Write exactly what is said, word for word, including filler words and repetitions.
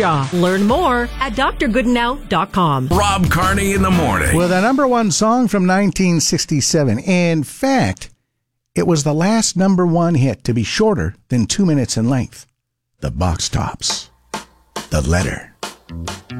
jaw. Learn more at d r goodenow dot com. Rob Carney in the morning. With a number one song from nineteen sixty-seven. In fact, it was the last number one hit to be shorter than two minutes in length. The Box Tops. The Letter.